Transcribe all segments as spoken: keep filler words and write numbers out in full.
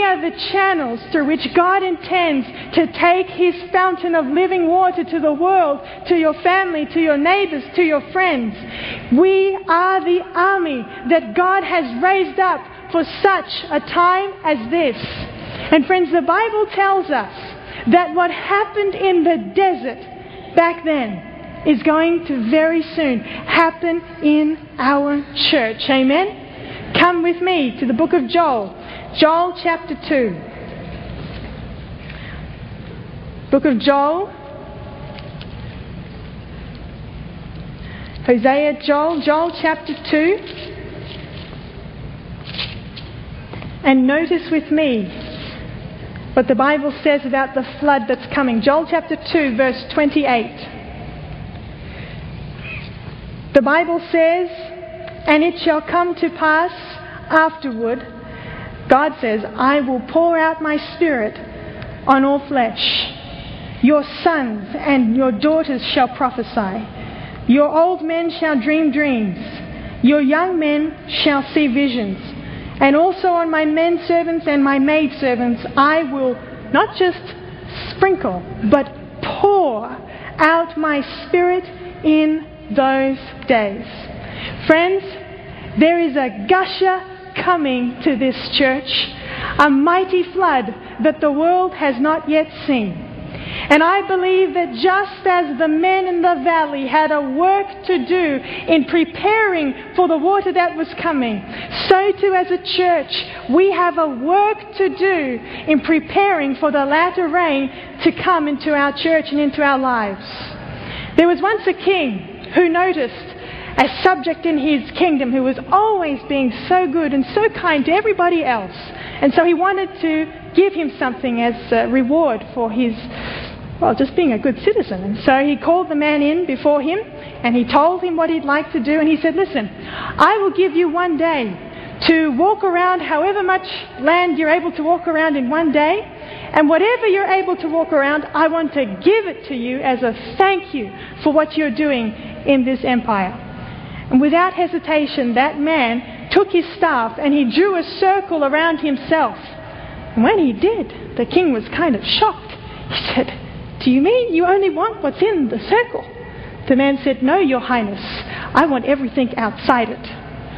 are the channels through which God intends to take His fountain of living water to the world, to your family, to your neighbours, to your friends. We are the army that God has raised up for such a time as this. And friends, the Bible tells us that what happened in the desert back then is going to very soon happen in our church. Amen? Come with me to the book of Joel. Joel chapter two. Book of Joel. Hosea, Joel, Joel chapter two. And notice with me what the Bible says about the flood that's coming. Joel chapter two, verse twenty-eight. The Bible says, "And it shall come to pass afterward," God says, "I will pour out my Spirit on all flesh. Your sons and your daughters shall prophesy. Your old men shall dream dreams. Your young men shall see visions. And also on my men servants and my maid servants I will not just sprinkle, but pour out my Spirit in those days." Friends, there is a gusher coming to this church, a mighty flood that the world has not yet seen. And I believe that just as the men in the valley had a work to do in preparing for the water that was coming, so too as a church we have a work to do in preparing for the latter rain to come into our church and into our lives. There was once a king who noticed a subject in his kingdom who was always being so good and so kind to everybody else. And so he wanted to give him something as a reward for his, well, just being a good citizen. And so he called the man in before him and he told him what he'd like to do. And he said, "Listen, I will give you one day to walk around however much land you're able to walk around in one day. And whatever you're able to walk around, I want to give it to you as a thank you for what you're doing in this empire." And without hesitation, that man took his staff and he drew a circle around himself. And when he did, the king was kind of shocked. He said, "Do you mean you only want what's in the circle?" The man said, "No, Your Highness, I want everything outside it."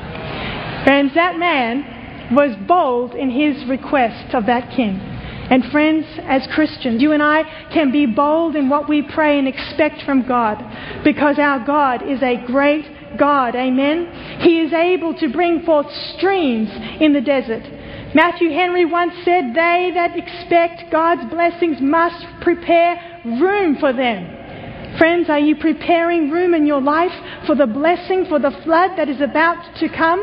Friends, that man was bold in his request of that king. And friends, as Christians, you and I can be bold in what we pray and expect from God, because our God is a great God. Amen? He is able to bring forth streams in the desert. Matthew Henry once said, "They that expect God's blessings must prepare room for them." Friends, are you preparing room in your life for the blessing, for the flood that is about to come?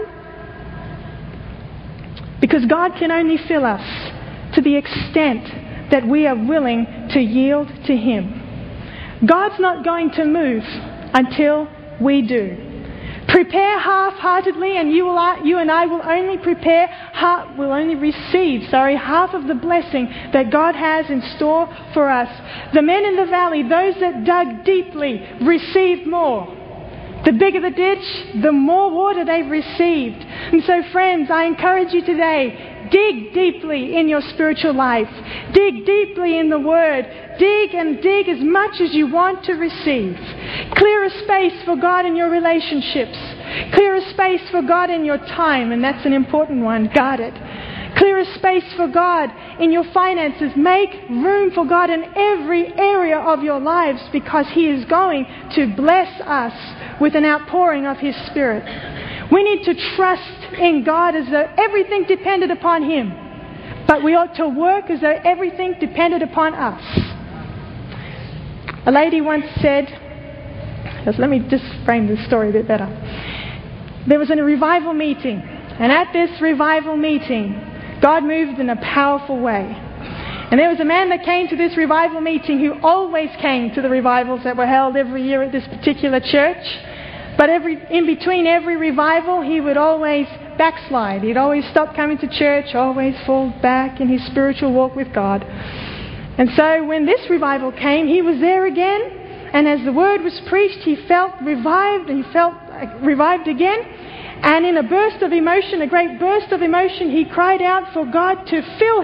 Because God can only fill us to the extent that we are willing to yield to Him. God's not going to move until we do. Prepare half-heartedly, and you will, you and I will only prepare, will only receive, sorry, half of the blessing that God has in store for us. The men in the valley, those that dug deeply, received more. The bigger the ditch, the more water they've received. And so, friends, I encourage you today, dig deeply in your spiritual life. Dig deeply in the Word. Dig and dig as much as you want to receive. Clear a space for God in your relationships. Clear a space for God in your time, and that's an important one. Guard it. Clear a space for God in your finances. Make room for God in every area of your lives, because He is going to bless us with an outpouring of His Spirit. We need to trust in God as though everything depended upon Him. But we ought to work as though everything depended upon us. A lady once said, let me just frame this story a bit better. There was a revival meeting, and at this revival meeting, God moved in a powerful way. And there was a man that came to this revival meeting who always came to the revivals that were held every year at this particular church. But every, in between every revival, he would always backslide. He'd always stop coming to church, always fall back in his spiritual walk with God. And so when this revival came, he was there again. And as the word was preached, he felt revived, and he felt revived again. And in a burst of emotion, a great burst of emotion, he cried out for God to fill